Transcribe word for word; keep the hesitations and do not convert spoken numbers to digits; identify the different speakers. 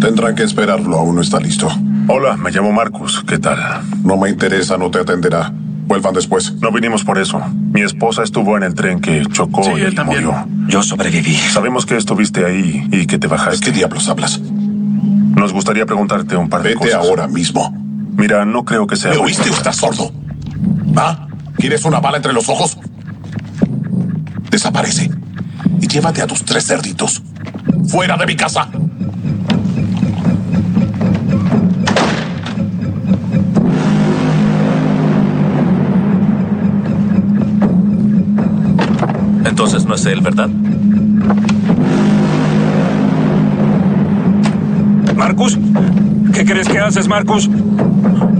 Speaker 1: Tendrán que esperarlo, aún no está listo.
Speaker 2: Hola, me llamo Marcus. ¿Qué tal?
Speaker 1: No me interesa, no te atenderá. Vuelvan después.
Speaker 2: No vinimos por eso. Mi esposa estuvo en el tren que chocó
Speaker 3: Sí,
Speaker 2: y
Speaker 3: él también.
Speaker 2: murió.
Speaker 3: Yo sobreviví.
Speaker 2: Sabemos que estuviste ahí y que te
Speaker 1: ¿De
Speaker 2: bajaste.
Speaker 1: qué diablos hablas?
Speaker 2: Nos gustaría preguntarte un par de
Speaker 1: Vete
Speaker 2: cosas.
Speaker 1: ahora mismo.
Speaker 2: Mira, no creo que sea...
Speaker 1: ¿Me oíste o estás sordo? ¿Ah? ¿Quieres una bala entre los ojos? Desaparece. Y llévate a tus tres cerditos. ¡Fuera de mi casa!
Speaker 3: Entonces no es él, ¿verdad? ¿Marcus? ¿Qué crees que haces, Marcus?